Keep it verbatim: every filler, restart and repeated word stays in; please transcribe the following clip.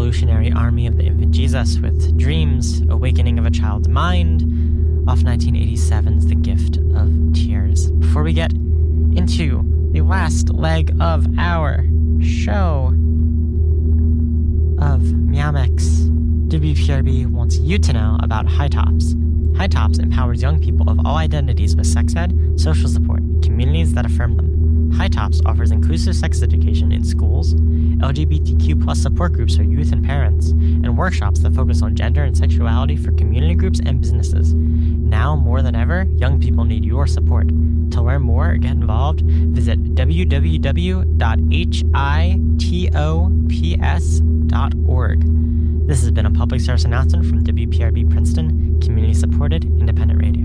Revolutionary Army of the Infant Jesus with Dreams, Awakening of a Child's Mind, off nineteen eighty-seven's The Gift of Tears. Before we get into the last leg of our show of Meowmix, W P R B wants you to know about High Tops. High Tops empowers young people of all identities with sex ed, social support, and communities that affirm them. High Tops offers inclusive sex education in schools, L G B T Q plus support groups for youth and parents, and workshops that focus on gender and sexuality for community groups and businesses. Now more than ever, young people need your support. To learn more or get involved, visit w w w dot hitops dot org. This has been a public service announcement from W P R B Princeton, community-supported independent radio.